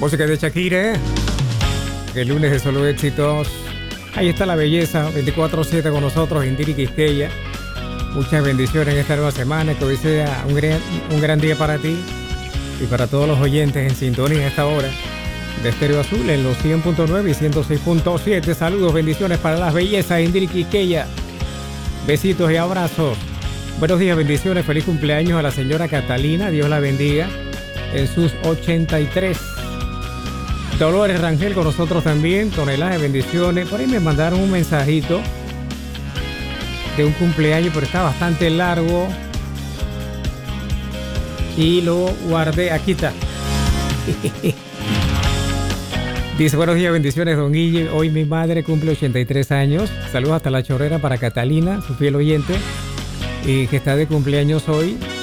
Música de Shakira. El lunes de solo éxitos. Ahí está la belleza, 24/7 con nosotros, Indira Quisqueya. Muchas bendiciones en esta nueva semana, que hoy sea un gran día para ti y para todos los oyentes en sintonía a esta hora de Estéreo Azul en los 100.9 y 106.7. Saludos, bendiciones para las bellezas, Indira Quisqueya. Besitos y abrazos. Buenos días, bendiciones, feliz cumpleaños a la señora Catalina, Dios la bendiga en sus 83. Dolores Rangel con nosotros también, toneladas de bendiciones. Por ahí me mandaron un mensajito de un cumpleaños, pero está bastante largo y lo guardé. Aquí está. Dice: buenos días, bendiciones, don Guille. Hoy mi madre cumple 83 años. Saludos hasta La Chorrera para Catalina, su fiel oyente, y que está de cumpleaños hoy.